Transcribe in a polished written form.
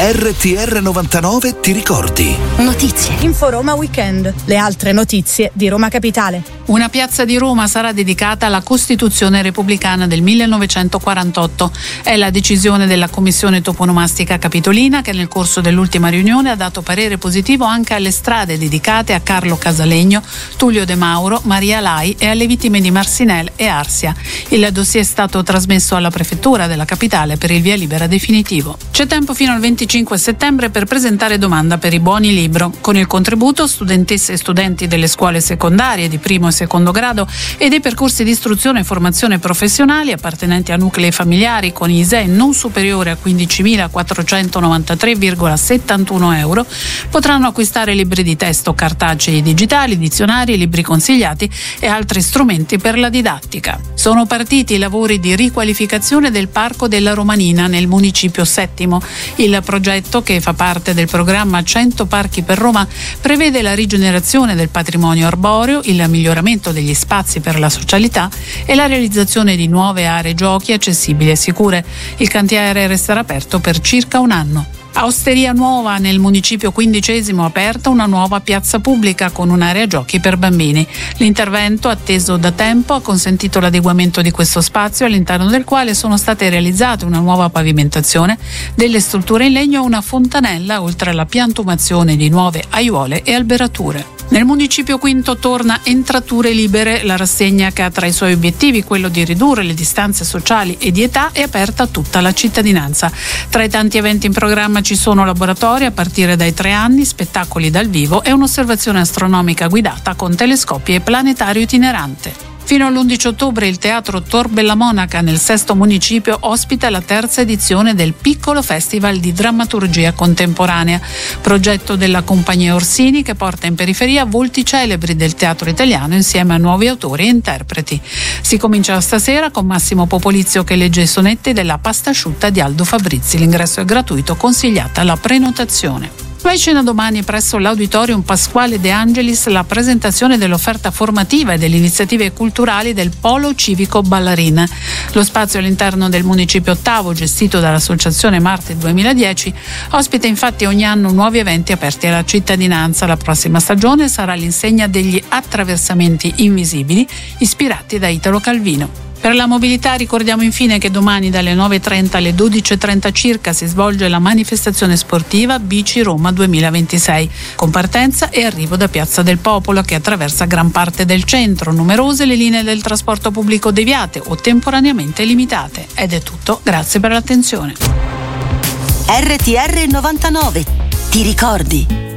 RTR 99 ti ricordi. Notizie. Info Roma Weekend. Le altre notizie di Roma Capitale. Una piazza di Roma sarà dedicata alla Costituzione repubblicana del 1948. È la decisione della Commissione Toponomastica Capitolina, che nel corso dell'ultima riunione ha dato parere positivo anche alle strade dedicate a Carlo Casalegno, Tullio De Mauro, Maria Lai e alle vittime di Marsinelle e Arsia. Il dossier è stato trasmesso alla Prefettura della Capitale per il via libera definitivo. C'è tempo fino al 25 settembre per presentare domanda per i buoni libro. Con il contributo, studentesse e studenti delle scuole secondarie di primo e secondo grado e dei percorsi di istruzione e formazione professionali appartenenti a nuclei familiari con ISEE non superiore a 15.493,71 euro potranno acquistare libri di testo cartacei e digitali, dizionari, libri consigliati e altri strumenti per la didattica. Sono partiti i lavori di riqualificazione del Parco della Romanina nel municipio settimo. Il progetto, che fa parte del programma 100 Parchi per Roma, prevede la rigenerazione del patrimonio arboreo, il miglioramento degli spazi per la socialità e la realizzazione di nuove aree giochi accessibili e sicure. Il cantiere resterà aperto per circa un anno. A Osteria Nuova, nel municipio 15° aperta una nuova piazza pubblica con un'area giochi per bambini. L'intervento, atteso da tempo, ha consentito l'adeguamento di questo spazio, all'interno del quale sono state realizzate una nuova pavimentazione, delle strutture in legno e una fontanella, oltre alla piantumazione di nuove aiuole e alberature. Nel municipio quinto torna Entrature Libere, la rassegna che ha tra i suoi obiettivi quello di ridurre le distanze sociali e di età è aperta a tutta la cittadinanza. Tra i tanti eventi in programma ci sono laboratori a partire dai 3 anni, spettacoli dal vivo e un'osservazione astronomica guidata con telescopi e planetario itinerante. Fino all'11 ottobre il Teatro Tor Bella Monaca nel sesto municipio ospita la terza edizione del Piccolo Festival di Drammaturgia Contemporanea, progetto della compagnia Orsini che porta in periferia volti celebri del teatro italiano insieme a nuovi autori e interpreti. Si comincia stasera con Massimo Popolizio che legge i sonetti della Pasta asciutta di Aldo Fabrizi. L'ingresso è gratuito, consigliata la prenotazione. Va in scena domani presso l'Auditorium Pasquale De Angelis la presentazione dell'offerta formativa e delle iniziative culturali del Polo Civico Ballarin. Lo spazio all'interno del Municipio Ottavo, gestito dall'Associazione Marte 2010, ospita infatti ogni anno nuovi eventi aperti alla cittadinanza. La prossima stagione sarà l'insegna degli attraversamenti invisibili, ispirati da Italo Calvino. Per la mobilità ricordiamo infine che domani dalle 9.30 alle 12.30 circa si svolge la manifestazione sportiva Bici Roma 2026, con partenza e arrivo da Piazza del Popolo che attraversa gran parte del centro, numerose le linee del trasporto pubblico deviate o temporaneamente limitate. Ed è tutto, grazie per l'attenzione. RTR 99, ti ricordi?